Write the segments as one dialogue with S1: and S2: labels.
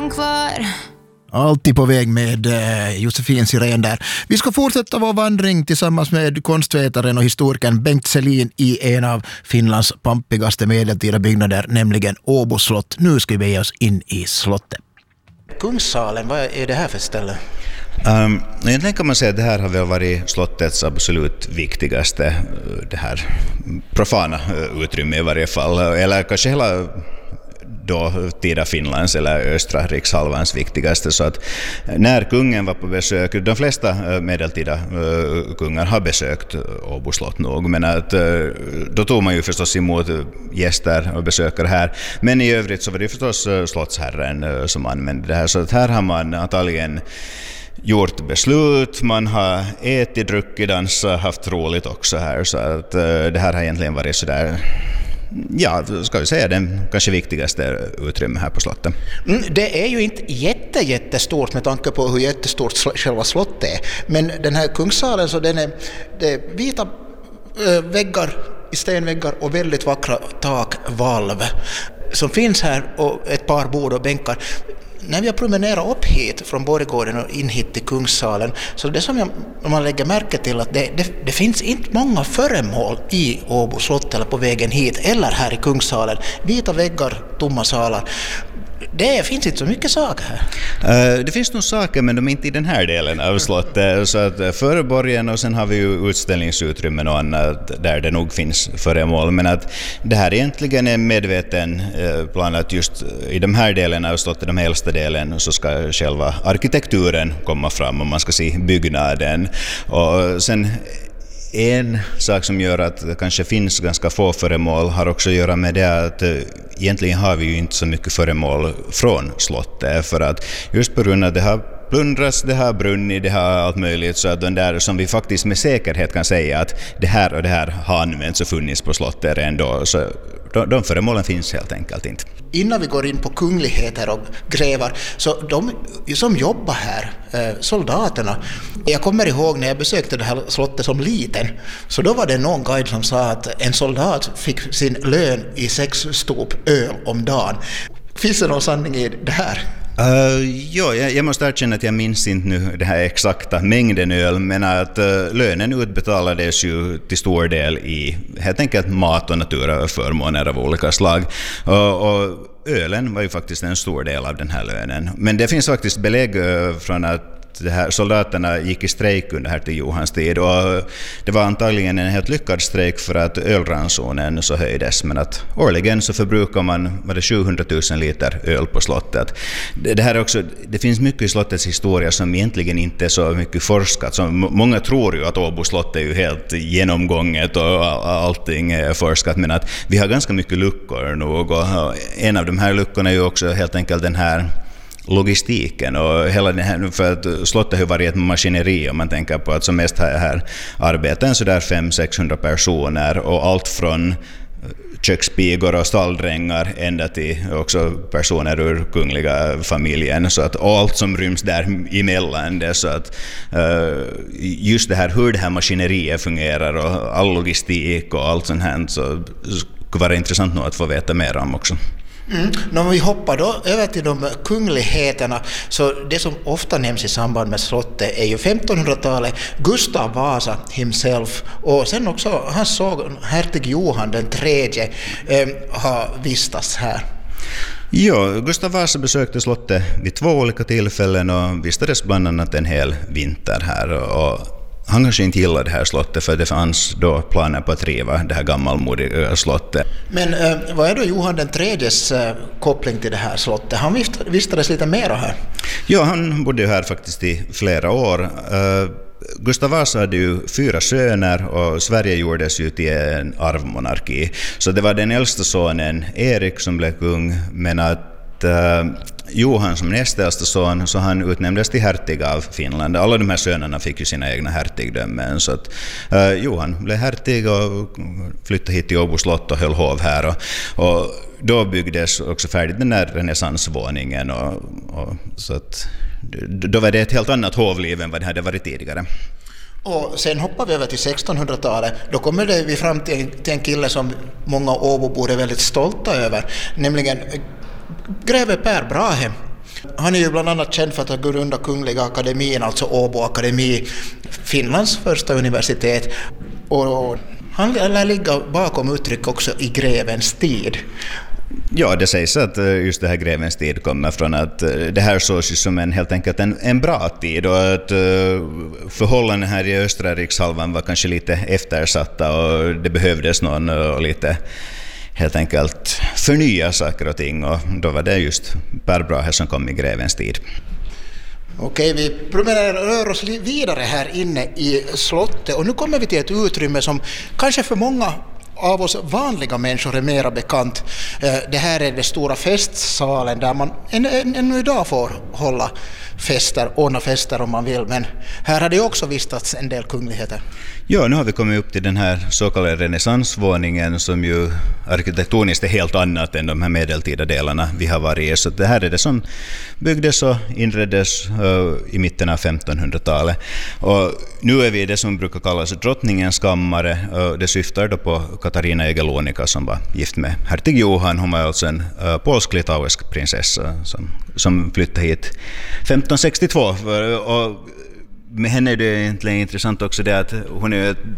S1: ensam kvar.
S2: Alltid på väg med Josefin Sirén där. Vi ska fortsätta vår vandring tillsammans med konstvetaren och historikern Bengt Selin i en av Finlands pampigaste medeltida byggnader, nämligen Åbo slott. Nu ska vi bege oss in i slottet. Kungssalen, vad är det här för ställe?
S3: Egentligen kan man säga att det här har väl varit slottets absolut viktigaste, det här profana utrymme i varje fall, eller kanske hela då tida Finlands eller östra rikshalvans viktigaste. Så att när kungen var på besök, de flesta medeltida kungar har besökt Åbo slott nog, men att då tog man ju förstås emot gäster och besökare här, men i övrigt så var det förstås slottsherren som använde det här, så att här har man antagligen gjort beslut, man har ätit, druckit, dansat, haft roligt också här, så att det här har egentligen varit sådär, ja, ska vi säga den kanske viktigaste utrymme här på slottet.
S2: Det är ju inte jättestort med tanke på hur jättestort själva slottet är, men den här kungssalen, så det är vita väggar, stenväggar och väldigt vackra takvalv som finns här och ett par bord och bänkar. När vi har promenerat upp hit från Borggården och in hit till Kungssalen, så det som man lägger märke till att det finns inte många föremål i Åbo slott eller på vägen hit eller här i Kungssalen. Vita väggar, tomma salar. Det finns inte så mycket saker här.
S3: Det finns nog saker, men de är inte i den här delen av slottet. Så att före borgen, och sen har vi ju utställningsutrymmen och annat där det nog finns föremål. Men att det här egentligen är medveten plan att just i de här delarna av slottet, de äldsta delen, så ska själva arkitekturen komma fram och man ska se byggnaden. Och sen en sak som gör att det kanske finns ganska få föremål har också att göra med det att egentligen har vi ju inte så mycket föremål från slottet, för att just på grund av det har plundrats, det har brunnit, det har allt möjligt, så att de där som vi faktiskt med säkerhet kan säga att det här och det här har använts och funnits på slottet ändå, så de föremålen finns helt enkelt inte.
S2: Innan vi går in på kungligheter och grevar, så de som jobbar här, soldaterna, jag kommer ihåg när jag besökte det här slottet som liten, så då var det någon guide som sa att en soldat fick sin lön i 6 stop öl om dagen. Finns det någon sanning i det här?
S3: Jag måste erkänna att jag minns inte nu den här exakta mängden öl, men att lönen utbetalades ju till stor del i helt enkelt mat och naturförmåner av olika slag. Och ölen var ju faktiskt en stor del av den här lönen. Men det finns faktiskt belägg från att de här soldaterna gick i strejk under här till Johans tid, och det var antagligen en helt lyckad strejk för att ölransonen så höjdes, men att årligen så förbrukar man 700 000 liter öl på slottet. Det här också, det finns mycket i slottets historia som egentligen inte är så mycket forskat. Så många tror ju att Åbo slott är ju helt genomgånget och allting är forskat, men att vi har ganska mycket luckor nog, och en av de här luckorna är ju också helt enkelt den här logistiken och hela den här, för att slottet har varit ett maskineri om man tänker på att som mest här arbetar så där 500-600 personer, och allt från kökspigor och stalldrängar ända till också personer ur kungliga familjen, så att allt som ryms där emellan det, så att just det här hur det här maskineriet fungerar och all logistik och allt sånt här, så skulle vara intressant nog att få veta mer om också.
S2: När vi hoppar då över till de kungligheterna, så det som ofta nämns i samband med slottet är ju 1500-talet, Gustav Vasa himself, och sen också hans son hertig Johan den tredje har vistats här.
S3: Ja, Gustav Vasa besökte slottet vid 2 olika tillfällen och vistades bland annat en hel vinter här, och han kanske inte gillade det här slottet för det fanns då planer på att riva det här gammalmodiga slottet.
S2: Men vad är då Johan den tredjes koppling till det här slottet? Han vistades lite mer här.
S3: Ja, han bodde ju här faktiskt i flera år. Gustav Vasa hade ju 4 söner och Sverige gjordes ju till en arvmonarki. Så det var den äldsta sonen Erik som blev kung, men att Johan som näst äldsta son, så han utnämndes till hertig av Finland. Alla de här sönerna fick ju sina egna hertigdömen, så att Johan blev hertig och flyttade hit till Åbo slott och höll hov här, och då byggdes också färdigt den där renässansvåningen, och så att då var det ett helt annat hovliv än vad det hade varit tidigare.
S2: Och sen hoppar vi över till 1600-talet. Då kommer vi fram till en kille som många Åbobor är väldigt stolta över, nämligen greve Per Brahe. Han är ju bland annat känd för att ha grundat Kungliga akademin, alltså Åbo akademi, Finlands första universitet. Och han lär ligga bakom uttryck också i grevens tid.
S3: Ja, det sägs att just det här grevens tid kommer från att det här sågs ju som helt enkelt en bra tid och att förhållanden här i östra rikshalvan var kanske lite eftersatta och det behövdes någon och lite helt enkelt förnya saker och ting och då var det just Per Brahe som kom i grevens tid.
S2: Okej, vi rör oss vidare här inne i slottet och nu kommer vi till ett utrymme som kanske för många av oss vanliga människor är mera bekant. Det här är den stora festsalen där man ännu idag får hålla fester, ordna fester om man vill, men här har det också vistats en del kungligheter.
S3: Ja, nu har vi kommit upp till den här så kallade renässansvåningen som ju arkitektoniskt är helt annat än de här medeltida delarna vi har varit i. Så det här är det som byggdes och inreddes i mitten av 1500-talet. Och nu är vi i det som brukar kallas drottningens kammare och det syftar då på Katarina Jagellonica som var gift med hertig Johan. Hon var alltså en polsk-litauisk prinsessa som flyttade hit 1562 och med henne är det egentligen intressant också det att hon är ett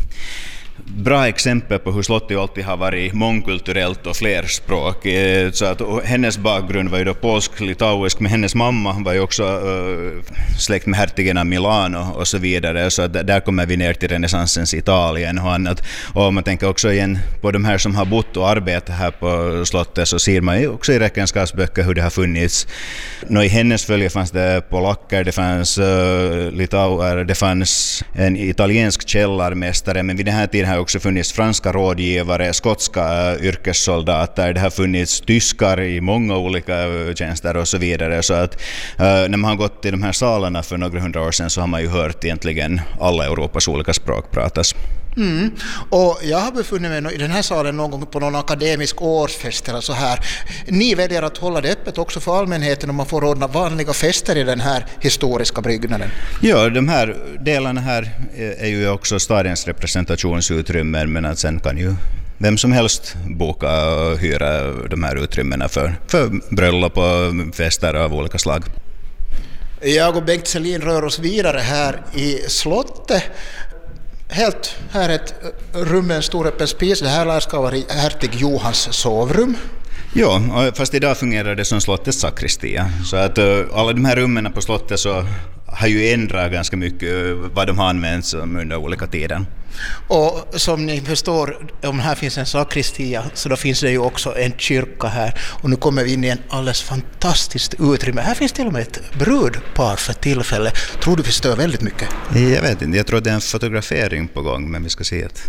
S3: bra exempel på hur slottet alltid har varit mångkulturellt och flerspråkigt. Så att hennes bakgrund var ju då polsk-litauisk, men hennes mamma var ju också släkt med hertigen av Milano och så vidare. Så att där kommer vi ner till renässansens Italien och annat. Och man tänker också igen på de här som har bott och arbetat här på slottet så ser man ju också i räkenskapsböcker hur det har funnits. I hennes följe fanns det polacker, det fanns litauer, det fanns en italiensk källarmästare, men vid den här tiden har också funnits franska rådgivare, skotska yrkessoldater, det har funnits tyskar i många olika tjänster och så vidare. Så att när man har gått till de här salarna för några hundra år sedan så har man ju hört egentligen alla Europas olika språk pratas.
S2: Och jag har befunnit mig i den här salen någon gång på någon akademisk årsfest eller så här. Ni väljer att hålla det öppet också för allmänheten om man får ordna vanliga fester i den här historiska byggnaden.
S3: Ja, de här delarna här är ju också stadens representationsutrymmen, men att sen kan ju vem som helst boka och hyra de här utrymmena för bröllop och fester av olika slag.
S2: Jag och Bengt Selin rör oss vidare här i slottet. Helt här ett rum med en stor öppen spis. Det här ska vara hertig Johans sovrum.
S3: Ja, fast idag fungerar det som slottets sakristia. Så att alla de här rummen på slottet så har ju ändrat ganska mycket vad de har använts under olika tider.
S2: Och som ni förstår, om här finns en sakristia så då finns det ju också en kyrka här. Och nu kommer vi in i en alldeles fantastiskt utrymme. Här finns till och med ett brudpar för tillfälle. Tror du vi stör väldigt mycket?
S3: Jag vet inte, jag tror det är en fotografering på gång, men vi ska se det.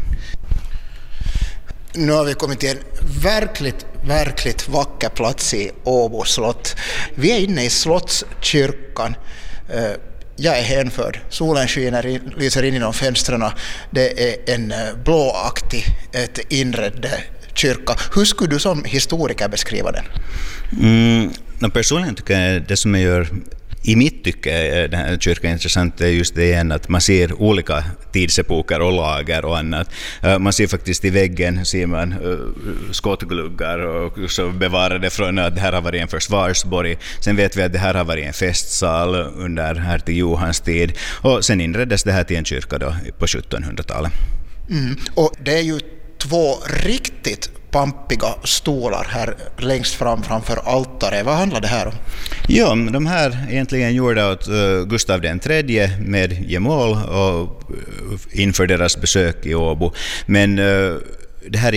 S2: Nu har vi kommit till en verkligt vacker plats i Åbo slott. Vi är inne i slottskyrkan. Jag är hänförd. Solen skiner, lyser in genom fönstren. Det är en blåaktig, ett inredd kyrka. Hur skulle du som historiker beskriva den?
S3: Personligen tycker jag det som jag gör i mitt tycke är den här kyrkan intressant är just det igen att man ser olika tidsepoker och lager och annat. Man ser faktiskt i väggen ser man skottgluggar och så bevarade från att det här har varit en försvarsborg. Sen vet vi att det här har varit en festsal under hertig Johans tid och sen inreddes det här till en kyrka då på 1700-talet.
S2: Och det är ju två riktigt pampiga stolar här längst framför altaret. Vad handlar det här om?
S3: Ja, de här egentligen gjorda åt Gustav III med gemål och inför deras besök i Åbo. Men det här